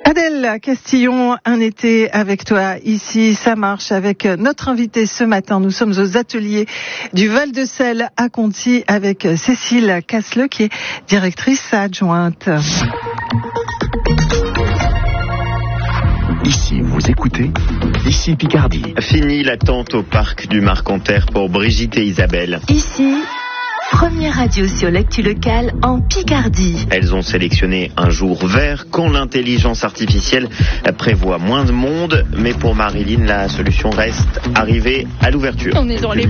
Adèle Castillon, un été avec toi ici, ça marche avec notre invité ce matin. Nous sommes aux ateliers du Val-de-Selle à Conty avec Cécile Casseleux qui est directrice adjointe. Ici, vous écoutez, ici Picardie. Fini l'attente au parc du Marcanterre pour Brigitte et Isabelle. Ici, première radio sur l'actu locale en Picardie. Elles ont sélectionné un jour vert quand l'intelligence artificielle prévoit moins de monde. Mais pour Marilyn, la solution reste arrivée à l'ouverture. On est dans les